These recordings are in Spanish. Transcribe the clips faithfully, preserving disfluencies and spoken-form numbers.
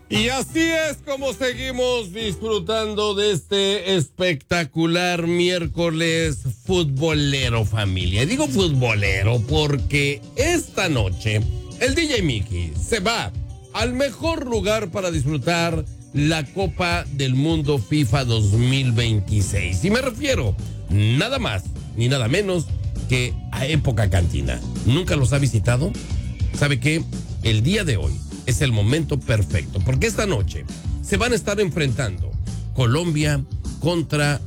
Y así es como seguimos disfrutando de este espectacular miércoles futbolero, familia. Digo futbolero porque esta noche el D J Mickey se va al mejor lugar para disfrutar la Copa del Mundo FIFA dos mil veintiséis. Y me refiero nada más ni nada menos que a Época Cantina. ¿Nunca los ha visitado? ¿Sabe qué? El día de hoy es el momento perfecto, porque esta noche se van a estar enfrentando Colombia contra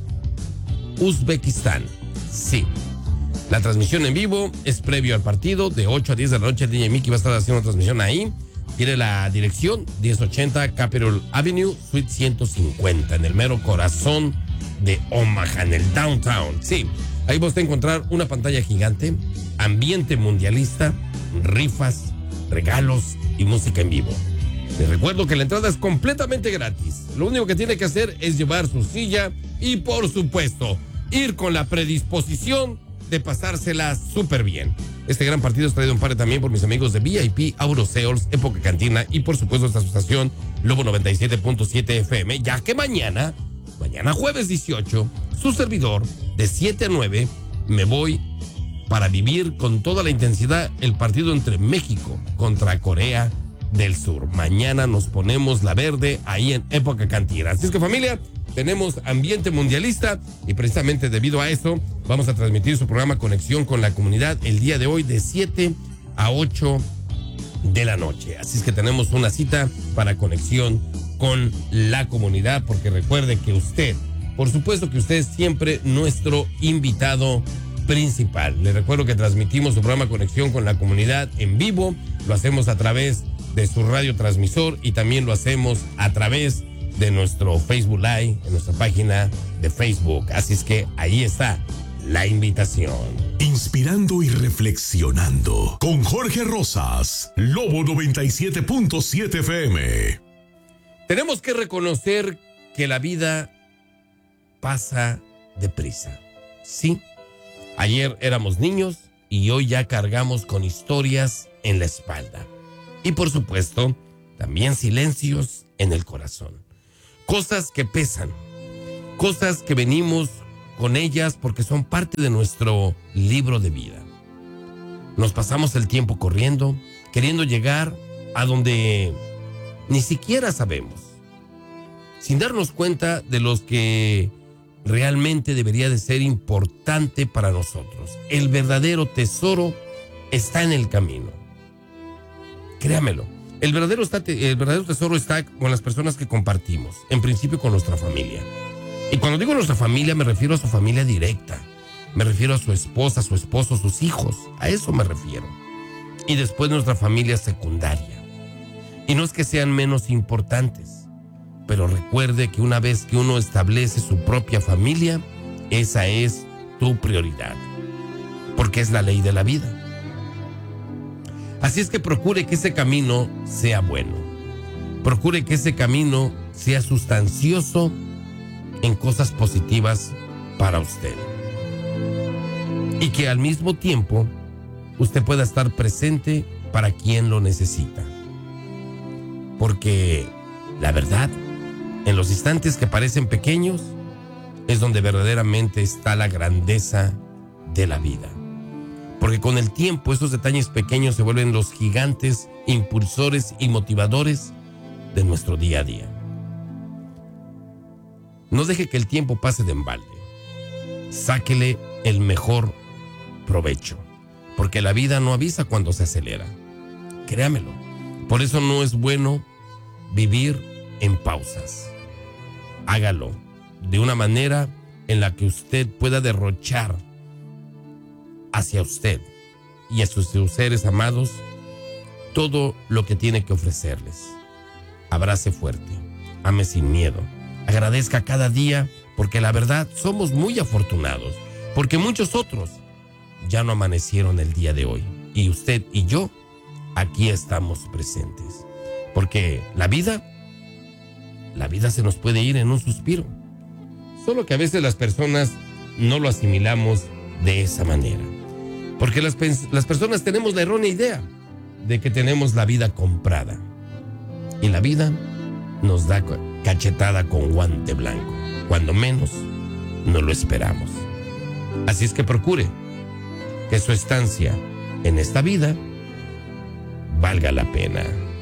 Uzbekistán. Sí, la transmisión en vivo es previo al partido, de ocho a diez de la noche. El D J Mickey va a estar haciendo una transmisión ahí. Tiene la dirección diez ochenta Capitol Avenue, Suite ciento cincuenta, en el mero corazón de Omaha, en el downtown. Sí, ahí vas a encontrar una pantalla gigante, ambiente mundialista, rifas, regalos y música en vivo. Les recuerdo que la entrada es completamente gratis. Lo único que tiene que hacer es llevar su silla y, por supuesto, ir con la predisposición de pasársela súper bien. Este gran partido es traído en parte también por mis amigos de V I P, Aurosales, Época Cantina y, por supuesto, esta estación Lobo noventa y siete punto siete F M, ya que mañana, mañana jueves dieciocho, su servidor, de siete a nueve, me voy para vivir con toda la intensidad el partido entre México contra Corea del Sur. Mañana nos ponemos la verde ahí en Época Cantina. Así es que, familia, tenemos ambiente mundialista y precisamente debido a eso vamos a transmitir su programa Conexión con la Comunidad el día de hoy de siete a ocho de la noche. Así es que tenemos una cita para Conexión con la Comunidad, porque recuerde que usted, por supuesto que usted es siempre nuestro invitado principal. Les recuerdo que transmitimos su programa Conexión con la Comunidad en vivo. Lo hacemos a través de su radiotransmisor y también lo hacemos a través de nuestro Facebook Live, en nuestra página de Facebook. Así es que ahí está la invitación. Inspirando y reflexionando con Jorge Rosas, Lobo noventa y siete punto siete F M. Tenemos que reconocer que la vida pasa deprisa. Sí. Ayer éramos niños y hoy ya cargamos con historias en la espalda. Y por supuesto, también silencios en el corazón. Cosas que pesan, cosas que venimos con ellas porque son parte de nuestro libro de vida. Nos pasamos el tiempo corriendo, queriendo llegar a donde ni siquiera sabemos, sin darnos cuenta de los que realmente debería de ser importante para nosotros. El verdadero tesoro está en el camino. Créamelo, el verdadero, está, el verdadero tesoro está con las personas que compartimos, en principio con nuestra familia. Y cuando digo nuestra familia, me refiero a su familia directa. Me refiero a su esposa, su esposo, sus hijos. A eso me refiero. Y después nuestra familia secundaria. Y no es que sean menos importantes, pero recuerde que una vez que uno establece su propia familia, esa es tu prioridad, porque es la ley de la vida. Así es que procure que ese camino sea bueno. Procure que ese camino sea sustancioso en cosas positivas para usted. Y que al mismo tiempo usted pueda estar presente para quien lo necesita. Porque la verdad, en los instantes que parecen pequeños, es donde verdaderamente está la grandeza de la vida. Porque con el tiempo esos detalles pequeños se vuelven los gigantes impulsores y motivadores de nuestro día a día. No deje que el tiempo pase de embalde. Sáquele el mejor provecho, porque la vida no avisa cuando se acelera. Créamelo. Por eso no es bueno vivir en pausas. Hágalo de una manera en la que usted pueda derrochar hacia usted y a sus, sus seres amados todo lo que tiene que ofrecerles. Abrace fuerte, ame sin miedo, agradezca cada día, porque la verdad somos muy afortunados, porque muchos otros ya no amanecieron el día de hoy y usted y yo aquí estamos presentes, porque la vida la vida se nos puede ir en un suspiro, solo que a veces las personas no lo asimilamos de esa manera. Porque las, las personas tenemos la errónea idea de que tenemos la vida comprada. Y la vida nos da cachetada con guante blanco, cuando menos no lo esperamos. Así es que procure que su estancia en esta vida valga la pena.